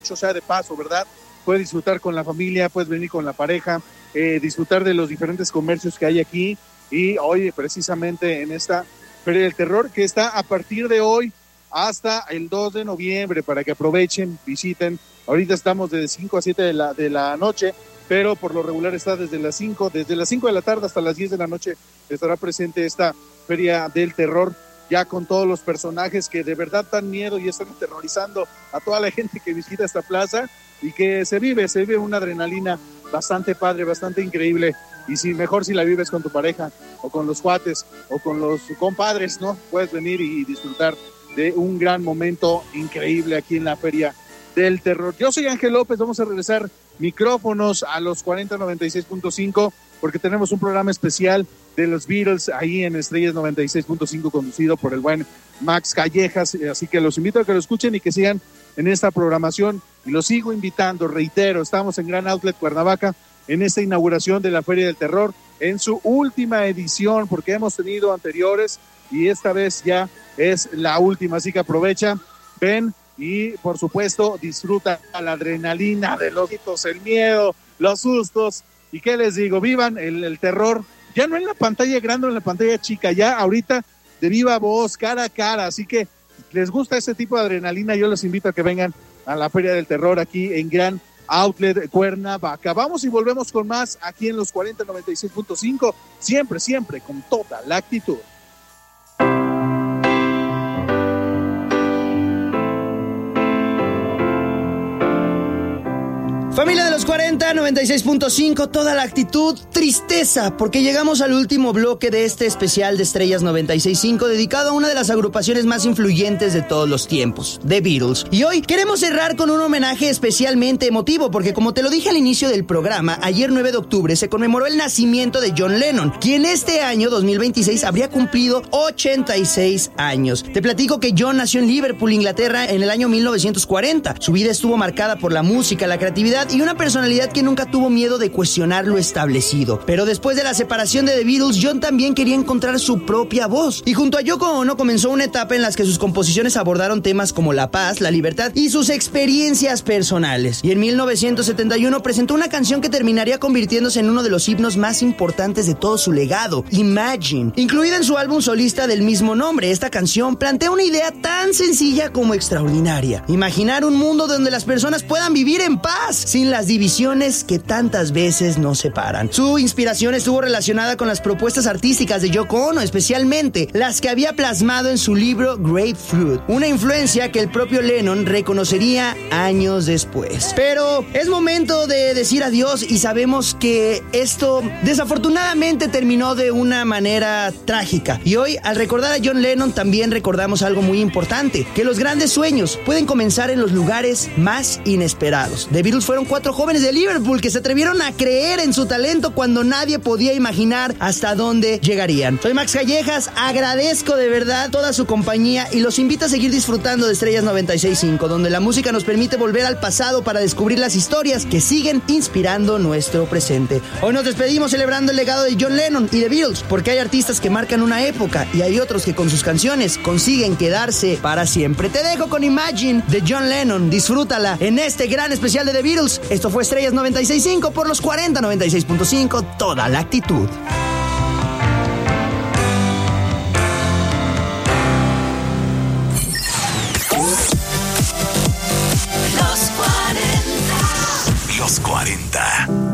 dicho sea de paso, ¿verdad? Puedes disfrutar con la familia, puedes venir con la pareja, disfrutar de los diferentes comercios que hay aquí. Y hoy, precisamente en esta Feria del Terror, que está a partir de hoy hasta el 2 de noviembre, para que aprovechen, visiten. Ahorita estamos de 5 a 7 de la noche, pero por lo regular está desde las 5 de la tarde hasta las 10 de la noche estará presente esta Feria del Terror, ya con todos los personajes que de verdad dan miedo y están aterrorizando a toda la gente que visita esta plaza, y que se vive una adrenalina bastante padre, bastante increíble. Y mejor si la vives con tu pareja o con los cuates o con los compadres, ¿no? Puedes venir y disfrutar de un gran momento increíble aquí en la Feria del Terror. Yo soy Ángel López, vamos a regresar micrófonos a los 4096.5 porque tenemos un programa especial de los Beatles ahí en Estrellas 96.5 conducido por el buen Max Callejas, así que los invito a que lo escuchen y que sigan en esta programación, y los sigo invitando, reitero, estamos en Gran Outlet Cuernavaca en esta inauguración de la Feria del Terror, en su última edición, porque hemos tenido anteriores y esta vez ya es la última, así que aprovecha, ven y por supuesto disfruta la adrenalina de los gritos, el miedo, los sustos, y qué les digo, vivan el terror, ya no en la pantalla grande o en la pantalla chica, ya ahorita de viva voz, cara a cara, así que les gusta ese tipo de adrenalina, yo los invito a que vengan a la Feria del Terror aquí en Gran Outlet Cuernavaca. Vamos y volvemos con más aquí en los 4096.5, siempre con toda la actitud. Familia de los 40, 96.5, toda la actitud, tristeza, porque llegamos al último bloque de este especial de Estrellas 96.5 dedicado a una de las agrupaciones más influyentes de todos los tiempos, The Beatles. Y hoy queremos cerrar con un homenaje especialmente emotivo, porque como te lo dije al inicio del programa, ayer 9 de octubre se conmemoró el nacimiento de John Lennon, quien este año 2026 habría cumplido 86 años. Te platico que John nació en Liverpool, Inglaterra, en el año 1940. Su vida estuvo marcada por la música, la creatividad y una personalidad que nunca tuvo miedo de cuestionar lo establecido. Pero después de la separación de The Beatles, John también quería encontrar su propia voz. Y junto a Yoko Ono comenzó una etapa en la que sus composiciones abordaron temas como la paz, la libertad y sus experiencias personales. Y en 1971 presentó una canción que terminaría convirtiéndose en uno de los himnos más importantes de todo su legado, Imagine. Incluida en su álbum solista del mismo nombre, esta canción plantea una idea tan sencilla como extraordinaria. Imaginar un mundo donde las personas puedan vivir en paz, sin las divisiones que tantas veces nos separan. Su inspiración estuvo relacionada con las propuestas artísticas de Yoko Ono, especialmente las que había plasmado en su libro Grapefruit, una influencia que el propio Lennon reconocería años después. Pero es momento de decir adiós y sabemos que esto desafortunadamente terminó de una manera trágica. Y hoy, al recordar a John Lennon, también recordamos algo muy importante, que los grandes sueños pueden comenzar en los lugares más inesperados. The Beatles fueron 4 jóvenes de Liverpool que se atrevieron a creer en su talento cuando nadie podía imaginar hasta dónde llegarían. Soy Max Callejas, agradezco de verdad toda su compañía y los invito a seguir disfrutando de Estrellas 96.5, donde la música nos permite volver al pasado para descubrir las historias que siguen inspirando nuestro presente. Hoy nos despedimos celebrando el legado de John Lennon y The Beatles, porque hay artistas que marcan una época y hay otros que con sus canciones consiguen quedarse para siempre. Te dejo con Imagine de John Lennon, disfrútala en este gran especial de The Beatles. Esto fue Estrellas 96.5 por los 4096.5, toda la actitud. Los 40.